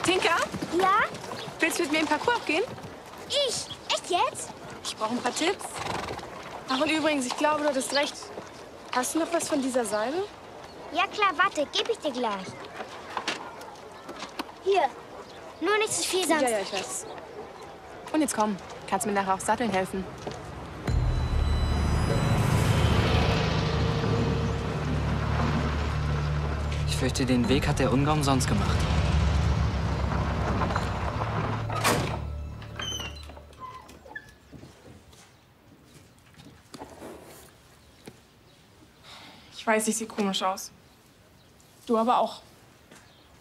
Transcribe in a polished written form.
Tinka, Ja? willst du mit mir im Parcours gehen? Ich? Echt jetzt? Ich brauche ein paar Tipps. Ach, und übrigens, ich glaube, du hattest recht. Hast du noch was von dieser Salbe? Ja klar, warte, gebe ich dir gleich. Hier. Nur nicht zu viel, sonst... Ja, ich weiß. Und jetzt komm, kannst mir nachher auch satteln helfen. Ich fürchte, den Weg hat der Ungar umsonst gemacht. Ich weiß, ich sehe komisch aus. Du aber auch.